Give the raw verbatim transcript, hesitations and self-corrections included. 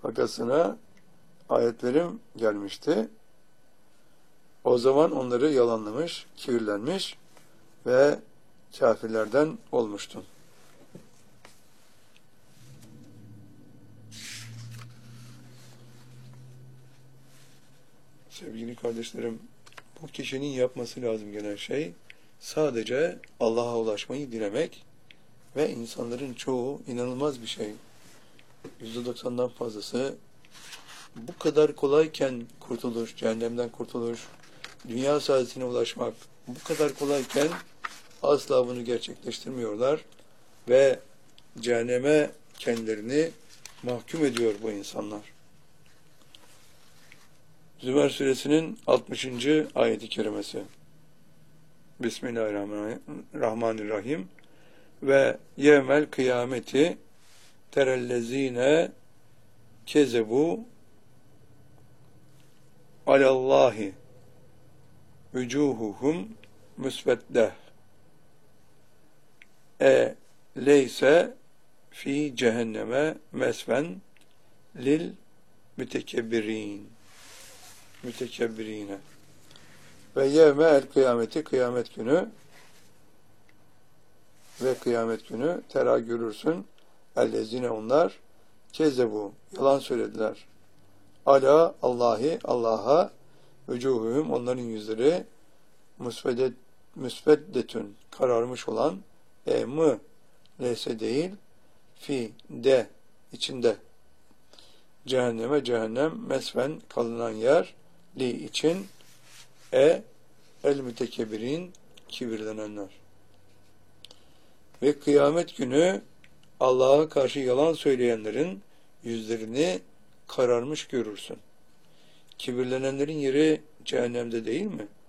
vakasına ayetlerim gelmişti. O zaman onları yalanlamış, kibirlenmiş ve kafirlerden olmuştun. Sevgili kardeşlerim, bu kişinin yapması lazım gelen şey sadece Allah'a ulaşmayı dilemek ve insanların çoğu inanılmaz bir şey. yüzde doksandan fazlası bu kadar kolayken kurtuluş, cehennemden kurtuluş, dünya saadetine ulaşmak bu kadar kolayken asla bunu gerçekleştirmiyorlar ve cehenneme kendilerini mahkum ediyor bu insanlar. Zümer suresinin altmışıncı ayeti kerimesi. Bismillahirrahmanirrahim. Ve yevmel kıyameti terellezine kezebu alallahi vücuhuhum müsveddeh e leyse fi cehenneme mesven lil mütekebbirin mütekebbirine ve yevme el kıyameti kıyamet günü ve kıyamet günü tera görürsün ellezine onlar kezebu yalan söylediler ala Allahi Allah'a vücuhuhum onların yüzleri müsveddet müsveddetün kararmış olan e mı leyse değil fi de içinde cehenneme cehennem mesven kalınan yer li için e el mütekebbirin kibirlenenler ve kıyamet günü Allah'a karşı yalan söyleyenlerin yüzlerini kararmış görürsün. Kibirlenenlerin yeri cehennemde değil mi?